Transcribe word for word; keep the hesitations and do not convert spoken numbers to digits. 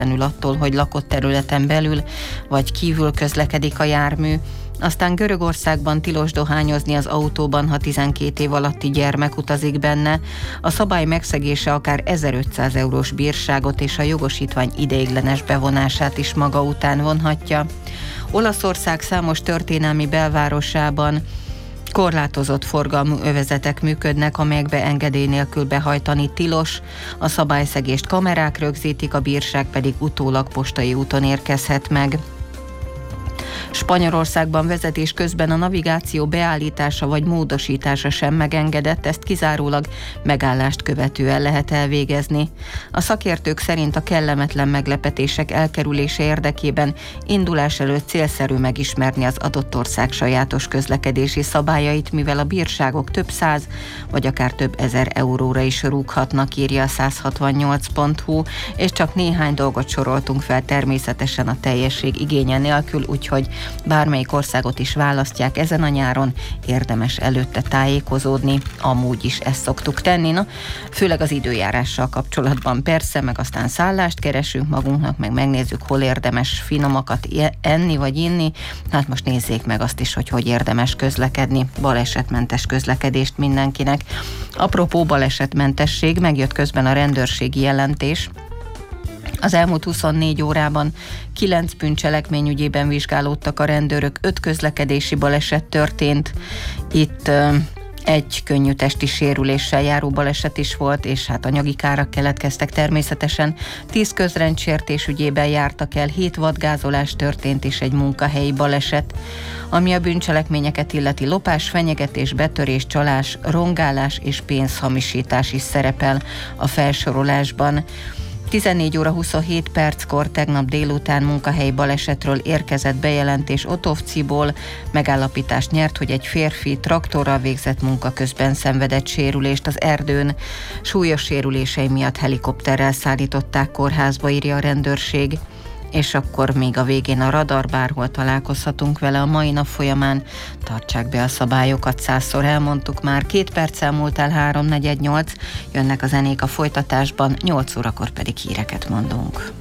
attól, hogy lakott területen belül vagy kívül közlekedik a jármű. Aztán Görögországban tilos dohányozni az autóban, ha tizenkét év alatti gyermek utazik benne. A szabály megszegése akár ezerötszáz eurós bírságot és a jogosítvány ideiglenes bevonását is maga után vonhatja. Olaszország számos történelmi belvárosában korlátozott forgalmú övezetek működnek, amelyekbe engedély nélkül behajtani tilos. A szabályszegést kamerák rögzítik, a bírság pedig utólag postai úton érkezhet meg. Spanyolországban vezetés közben a navigáció beállítása vagy módosítása sem megengedett, ezt kizárólag megállást követően lehet elvégezni. A szakértők szerint a kellemetlen meglepetések elkerülése érdekében indulás előtt célszerű megismerni az adott ország sajátos közlekedési szabályait, mivel a bírságok több száz vagy akár több ezer euróra is rúghatnak, írja a száz hatvannyolc pont hu, és csak néhány dolgot soroltunk fel, természetesen a teljesség igénye nélkül, úgyhogy bármelyik országot is választják ezen a nyáron, érdemes előtte tájékozódni, amúgy is ezt szoktuk tenni, na, főleg az időjárással kapcsolatban persze, meg aztán szállást keresünk magunknak, meg megnézzük, hol érdemes finomakat enni vagy inni, hát most nézzék meg azt is, hogy hogy érdemes közlekedni, balesetmentes közlekedést mindenkinek. Apropó balesetmentesség, megjött közben a rendőrségi jelentés. Az elmúlt huszonnégy órában kilenc bűncselekmény ügyében vizsgálódtak a rendőrök, öt közlekedési baleset történt. Itt ö, egy könnyű testi sérüléssel járó baleset is volt, és hát anyagi kárak keletkeztek természetesen. Tíz közrendsértés ügyében jártak el, hét vadgázolás történt, és egy munkahelyi baleset. Ami a bűncselekményeket illeti, lopás, fenyegetés, betörés, csalás, rongálás és pénzhamisítás is szerepel a felsorolásban. tizennégy óra huszonhét perckor tegnap délután munkahelyi balesetről érkezett bejelentés Otovciból. Megállapítást nyert, hogy egy férfi traktorral végzett munka közben szenvedett sérülést az erdőn. Súlyos sérülései miatt helikopterrel szállították kórházba, írja a rendőrség. És akkor még a végén a radar, bárhol találkozhatunk vele a mai nap folyamán. Tartsák be a szabályokat, százszor elmondtuk már. Két perc elmúlt el, három negyvennyolc, jönnek a zenék a folytatásban, nyolc órakor pedig híreket mondunk.